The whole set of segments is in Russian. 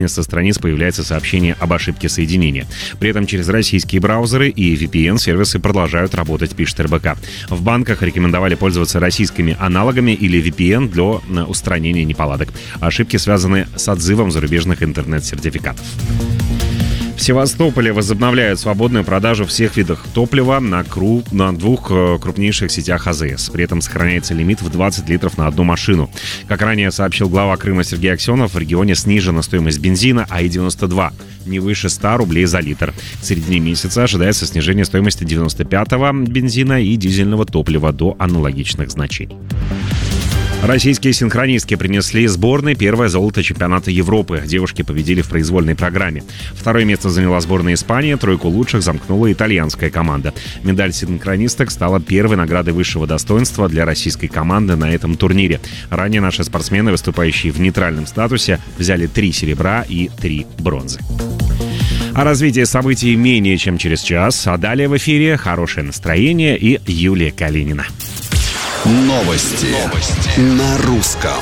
со страниц появляется сообщение об ошибке соединения. При этом через российские браузеры и VPN-сервисы продолжают работать, пишет РБК. В банках рекомендовали пользоваться российскими аналогами или VPN для устранения неполадок. Ошибки связаны с отзывом зарубежных интернет-сертификатов. В Севастополе возобновляют свободную продажу всех видов топлива на двух крупнейших сетях АЗС. При этом сохраняется лимит в 20 литров на одну машину. Как ранее сообщил глава Крыма Сергей Аксенов, в регионе снижена стоимость бензина АИ-92 не выше 100 рублей за литр. В середине месяца ожидается снижение стоимости 95-го бензина и дизельного топлива до аналогичных значений. Российские синхронистки принесли сборной первое золото чемпионата Европы. Девушки победили в произвольной программе. Второе место заняла сборная Испании, тройку лучших замкнула итальянская команда. Медаль синхронисток стала первой наградой высшего достоинства для российской команды на этом турнире. Ранее наши спортсмены, выступающие в нейтральном статусе, взяли 3 серебра и 3 бронзы. О развитии событий менее чем через час. А далее в эфире хорошее настроение и Юлия Калинина. Новости на русском.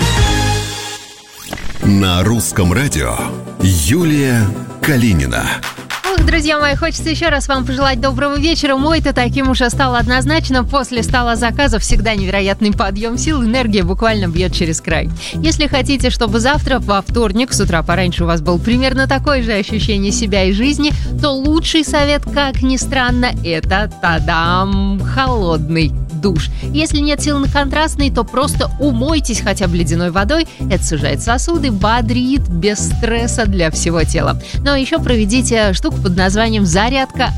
На русском радио Юлия Калинина. Ох, друзья мои, хочется еще раз вам пожелать доброго вечера. Мой-то таким уже стал однозначно. После стола заказов всегда невероятный подъем сил. Энергия буквально бьет через край. Если хотите, чтобы завтра, во вторник, с утра пораньше у вас был примерно такое же ощущение себя и жизни, то лучший совет, как ни странно, это тадам, холодный душ. Если нет сил на контрастный, то просто умойтесь хотя бы ледяной водой. Это сужает сосуды, бодрит, без стресса для всего тела. Но еще проведите штуку под названием «Зарядка